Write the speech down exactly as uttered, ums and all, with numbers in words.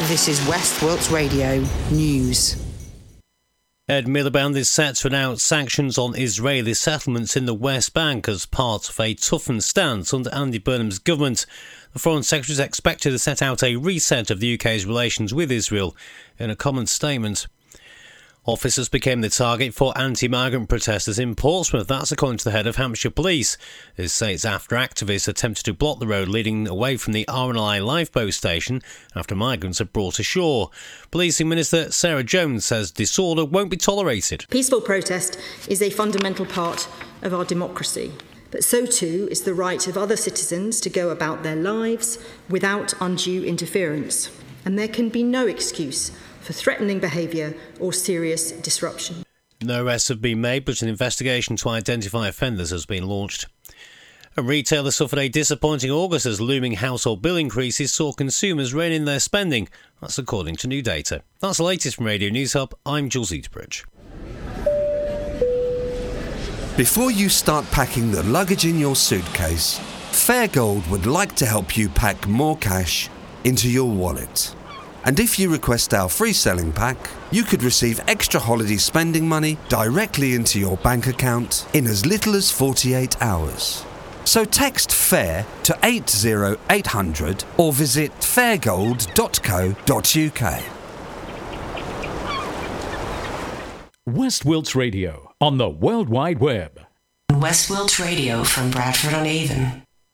This is West Wilts Radio News. Ed Miliband is set to announce sanctions on Israeli settlements in the West Bank as part of a toughened stance under Andy Burnham's government. The Foreign Secretary is expected to set out a reset of the U K's relations with Israel in a common statement. Officers became the target for anti-migrant protesters in Portsmouth. That's according to the head of Hampshire Police. This says after activists attempted to block the road leading away from the R and I lifeboat station after migrants are brought ashore. Policing Minister Sarah Jones says disorder won't be tolerated. Peaceful protest is a fundamental part of our democracy, but so too is the right of other citizens to go about their lives without undue interference. And there can be no excuse for threatening behaviour or serious disruption. No arrests have been made, but an investigation to identify offenders has been launched. And retailers suffered a disappointing August as looming household bill increases saw consumers rein in their spending. That's according to new data. That's the latest from Radio News Hub. I'm Jules Eatbridge. Before you start packing the luggage in your suitcase, Fairgold would like to help you pack more cash into your wallet. And if you request our free selling pack, you could receive extra holiday spending money directly into your bank account in as little as forty-eight hours. So text FAIR to eight zero eight hundred or visit fairgold dot co dot uk. West Wilts Radio on the World Wide Web. West Wilts Radio from Bradford on Avon.